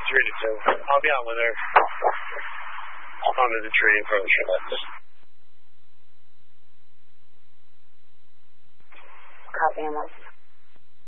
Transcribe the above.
3 to 2. I'll be out with her under the tree in front of the tree. Copy,